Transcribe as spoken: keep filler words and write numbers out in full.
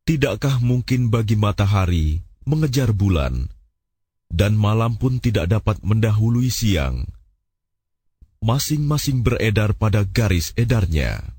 Tidakkah mungkin bagi matahari mengejar bulan, dan malam pun tidak dapat mendahului siang? Masing-masing beredar pada garis edarnya.